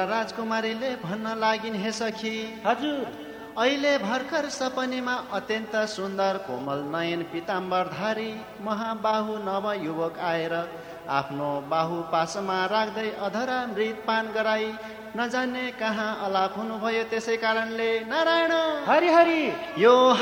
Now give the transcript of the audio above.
राजकुमारीले भन्न लागिन्, हे सखी हजुर, अहिले भर्खर सपनीमा अत्यन्त सुन्दर कोमल नयन पिताम्बरधारी महाबाहु नवयुवक आएर आफ्नो बाहु पासमा राख्दै अधरा मृत पान गराई नजाने कहाँ अलाप हुनुभयो। त्यसै कारणले नारायण हरि हरि यो